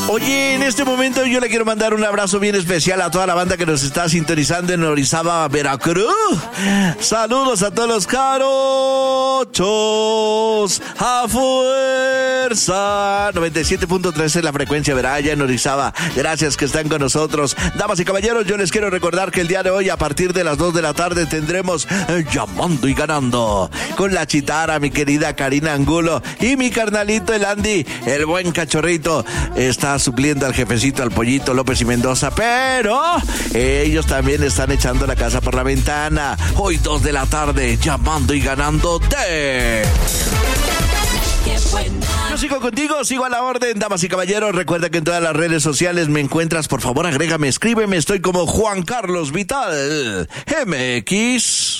Oye, en este momento yo le quiero mandar un abrazo bien especial a toda la banda que nos está sintonizando en Orizaba, Veracruz. Saludos a todos los jarochos. A fuerza. 97.3 es la frecuencia, verá, allá en Orizaba. Gracias que están con nosotros. Damas y caballeros, yo les quiero recordar que el día de hoy, a partir de las 2 de la tarde, tendremos Llamando y Ganando con la chitara, mi querida Karina Angulo, y mi carnalito, el Andy, el buen cachorrito. Está supliendo al jefecito, al pollito López y Mendoza, pero ellos también están echando la casa por la ventana. Hoy 2 de la tarde, Llamando y Ganando de... Yo sigo contigo, sigo a la orden, damas y caballeros. Recuerda que en todas las redes sociales me encuentras. Por favor, agrégame, escríbeme. Estoy como Juan Carlos Vital MX.